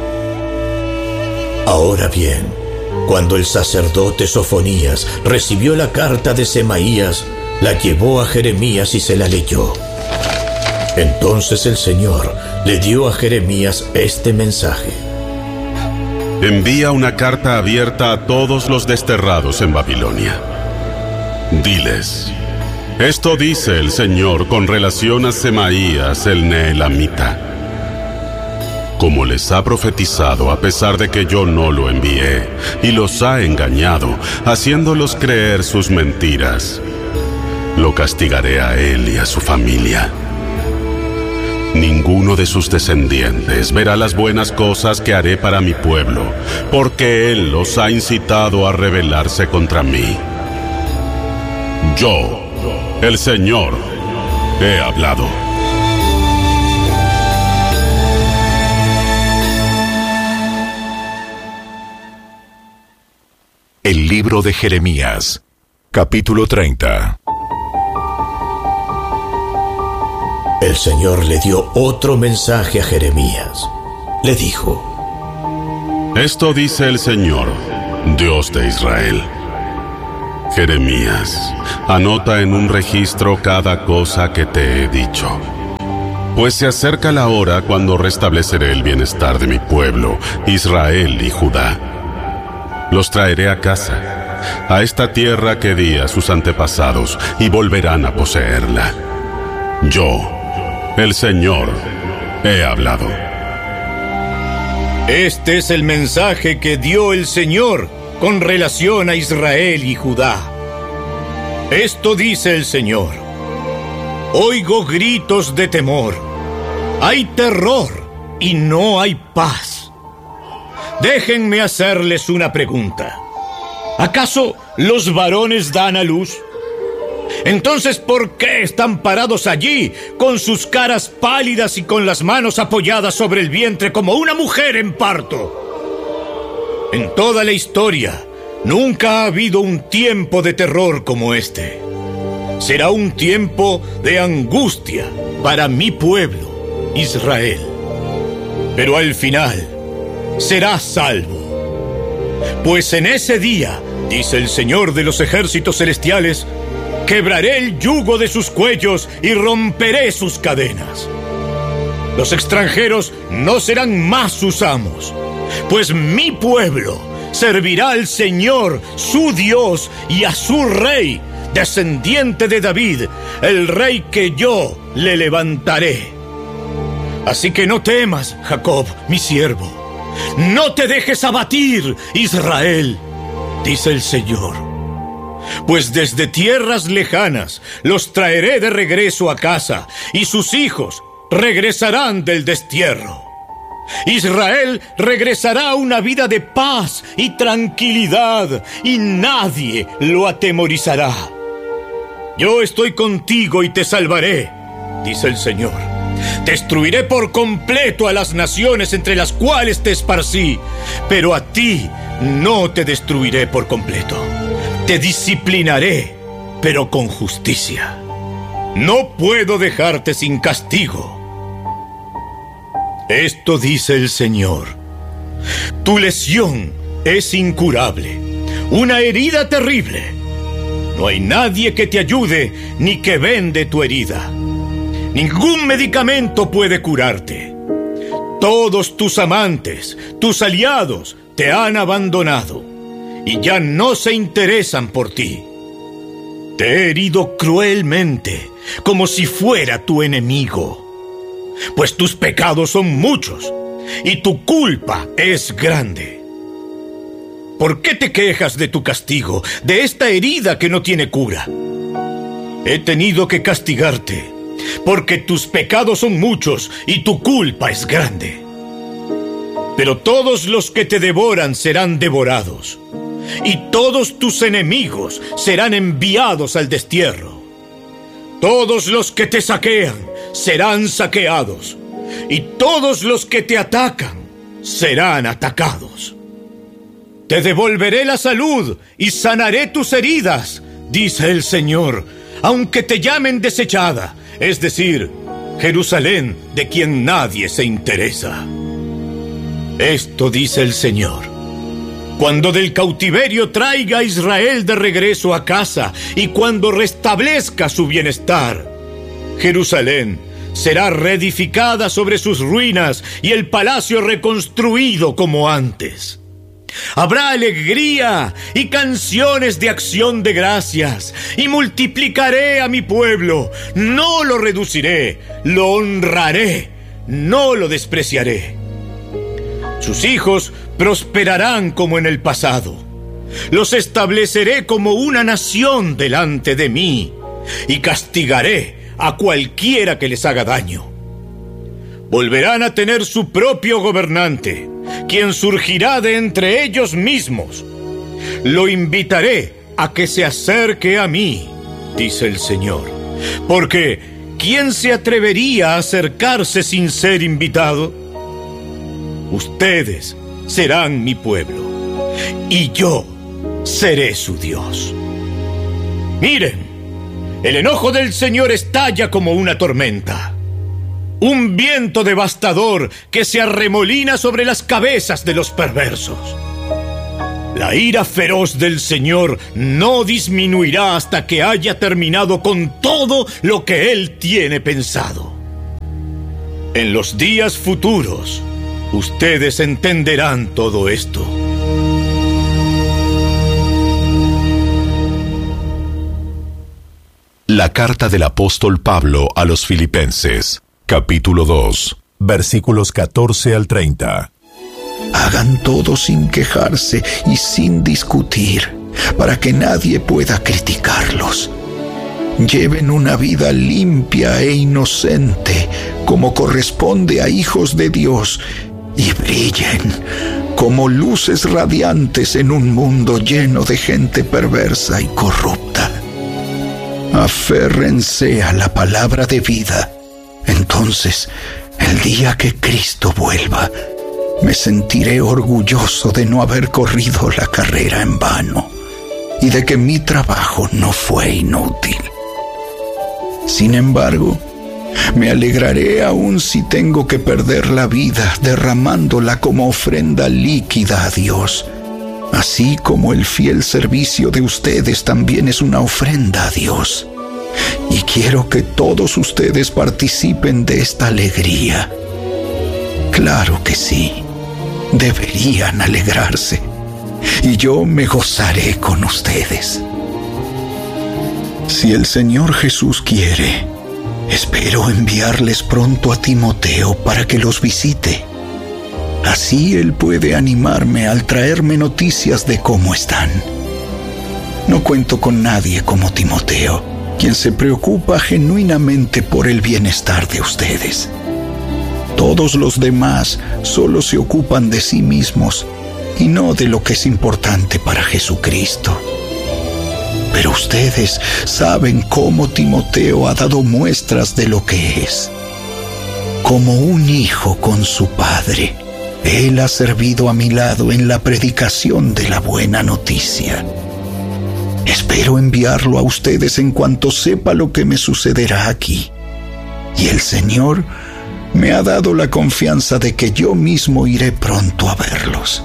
Ahora bien, cuando el sacerdote Sofonías recibió la carta de Semaías, la llevó a Jeremías y se la leyó. Entonces el Señor le dio a Jeremías este mensaje: envía una carta abierta a todos los desterrados en Babilonia. Diles: esto dice el Señor con relación a Semaías el neelamita. Como les ha profetizado a pesar de que yo no lo envié, y los ha engañado, haciéndolos creer sus mentiras. lo castigaré a él y a su familia. Ninguno de sus descendientes verá las buenas cosas que haré para mi pueblo, porque él los ha incitado a rebelarse contra mí. Yo, el Señor, he hablado. El libro de Jeremías, capítulo treinta. El Señor le dio otro mensaje a Jeremías. Le dijo: Esto dice el Señor, Dios de Israel. Jeremías, anota en un registro cada cosa que te he dicho. Pues se acerca la hora cuando restableceré el bienestar de mi pueblo, Israel y Judá. Los traeré a casa, a esta tierra que di a sus antepasados, y volverán a poseerla. Yo, el Señor, he hablado. Este es el mensaje que dio el Señor con relación a Israel y Judá. Esto dice el Señor: oigo gritos de temor. Hay terror y no hay paz. Déjenme hacerles una pregunta. ¿Acaso los varones dan a luz? Entonces, ¿por qué están parados allí, con sus caras pálidas y con las manos apoyadas sobre el vientre como una mujer en parto? En toda la historia, nunca ha habido un tiempo de terror como este. Será un tiempo de angustia para mi pueblo, Israel. Pero al final, será salvo. Pues en ese día, dice el Señor de los ejércitos celestiales, quebraré el yugo de sus cuellos y romperé sus cadenas. Los extranjeros no serán más sus amos, pues mi pueblo servirá al Señor, su Dios, y a su rey, descendiente de David, el rey que yo le levantaré. Así que no temas, Jacob, mi siervo. No te dejes abatir, Israel, dice el Señor. Pues desde tierras lejanas los traeré de regreso a casa, y sus hijos regresarán del destierro. Israel regresará a una vida de paz y tranquilidad, y nadie lo atemorizará. Yo estoy contigo y te salvaré, dice el Señor. Destruiré por completo a las naciones entre las cuales te esparcí, pero a ti no te destruiré por completo. Te disciplinaré, pero con justicia. No puedo dejarte sin castigo. Esto dice el Señor: tu lesión es incurable, una herida terrible. No hay nadie que te ayude ni que vende tu herida. Ningún medicamento puede curarte. Todos tus amantes, tus aliados, te han abandonado y ya no se interesan por ti. Te he herido cruelmente, como si fuera tu enemigo. Pues tus pecados son muchos y tu culpa es grande. ¿Por qué te quejas de tu castigo, de esta herida que no tiene cura? He tenido que castigarte porque tus pecados son muchos y tu culpa es grande. Pero todos los que te devoran serán devorados, y todos tus enemigos serán enviados al destierro. Todos los que te saquean serán saqueados, y todos los que te atacan serán atacados. Te devolveré la salud y sanaré tus heridas, dice el Señor, aunque te llamen desechada, es decir, Jerusalén, de quien nadie se interesa. Esto dice el Señor: cuando del cautiverio traiga a Israel de regreso a casa y cuando restablezca su bienestar, Jerusalén será reedificada sobre sus ruinas y el palacio reconstruido como antes. Habrá alegría y canciones de acción de gracias, y multiplicaré a mi pueblo. No lo reduciré, lo honraré, no lo despreciaré. Sus hijos prosperarán como en el pasado. Los estableceré como una nación delante de mí, y castigaré a cualquiera que les haga daño. Volverán a tener su propio gobernante, quien surgirá de entre ellos mismos. Lo invitaré a que se acerque a mí, dice el Señor, porque ¿quién se atrevería a acercarse sin ser invitado? Ustedes serán mi pueblo, y yo seré su Dios. Miren, el enojo del Señor estalla como una tormenta, un viento devastador que se arremolina sobre las cabezas de los perversos. La ira feroz del Señor no disminuirá hasta que haya terminado con todo lo que Él tiene pensado. En los días futuros, ustedes entenderán todo esto. La carta del apóstol Pablo a los Filipenses, capítulo dos, versículos catorce al treinta. Hagan todo sin quejarse y sin discutir, para que nadie pueda criticarlos. Lleven una vida limpia e inocente, como corresponde a hijos de Dios, y brillen como luces radiantes en un mundo lleno de gente perversa y corrupta. Aférrense a la palabra de vida. Entonces, el día que Cristo vuelva, me sentiré orgulloso de no haber corrido la carrera en vano y de que mi trabajo no fue inútil. Sin embargo, me alegraré aún si tengo que perder la vida derramándola como ofrenda líquida a Dios, así como el fiel servicio de ustedes también es una ofrenda a Dios. Y quiero que todos ustedes participen de esta alegría. Claro que sí, deberían alegrarse, y yo me gozaré con ustedes. Si el Señor Jesús quiere, espero enviarles pronto a Timoteo para que los visite. Así él puede animarme al traerme noticias de cómo están. No cuento con nadie como Timoteo, quien se preocupa genuinamente por el bienestar de ustedes. Todos los demás solo se ocupan de sí mismos y no de lo que es importante para Jesucristo. Pero ustedes saben cómo Timoteo ha dado muestras de lo que es. Como un hijo con su padre, él ha servido a mi lado en la predicación de la buena noticia. Espero enviarlo a ustedes en cuanto sepa lo que me sucederá aquí. Y el Señor me ha dado la confianza de que yo mismo iré pronto a verlos.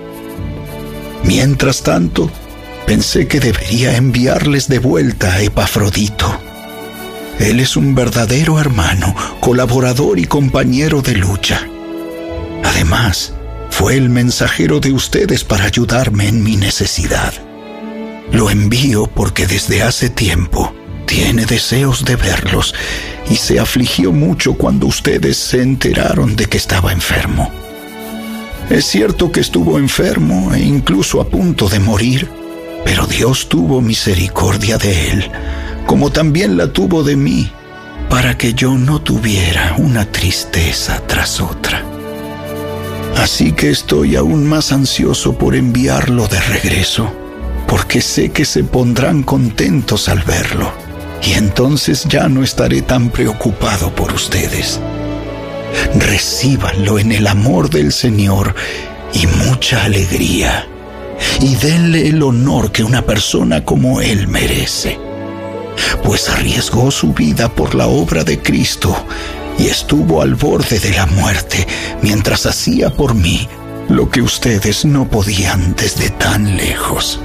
Mientras tanto, pensé que debería enviarles de vuelta a Epafrodito. Él es un verdadero hermano, colaborador y compañero de lucha. Además, fue el mensajero de ustedes para ayudarme en mi necesidad. Lo envío porque desde hace tiempo tiene deseos de verlos y se afligió mucho cuando ustedes se enteraron de que estaba enfermo. Es cierto que estuvo enfermo e incluso a punto de morir, pero Dios tuvo misericordia de él, como también la tuvo de mí, para que yo no tuviera una tristeza tras otra. Así que estoy aún más ansioso por enviarlo de regreso, porque sé que se pondrán contentos al verlo, y entonces ya no estaré tan preocupado por ustedes. Recíbanlo en el amor del Señor y mucha alegría, y denle el honor que una persona como él merece, pues arriesgó su vida por la obra de Cristo y estuvo al borde de la muerte mientras hacía por mí lo que ustedes no podían desde tan lejos.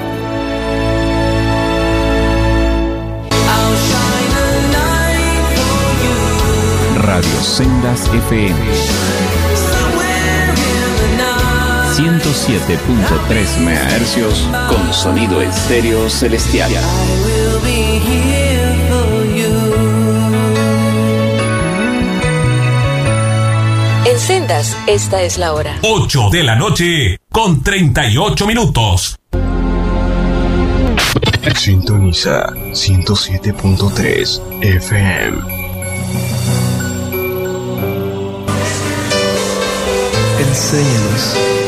Radio Sendas F M ciento siete punto tres megahercios con sonido estéreo celestial. En Sendas, esta es la hora. ocho de la noche con treinta y ocho minutos. Sintoniza ciento siete punto tres F M. Enséñanos